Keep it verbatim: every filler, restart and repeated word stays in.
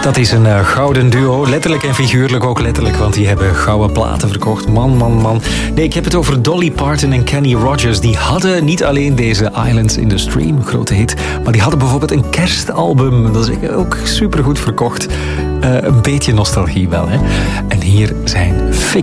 Dat is een uh, gouden duo, letterlijk en figuurlijk ook letterlijk, want die hebben gouden platen verkocht. Man, man, man. Nee, ik heb het over Dolly Parton en Kenny Rogers. Die hadden niet alleen deze Islands in the Stream, grote hit, maar die hadden bijvoorbeeld een kerstalbum. Dat is ook supergoed verkocht. Uh, een beetje nostalgie wel, hè. En hier zijn Fix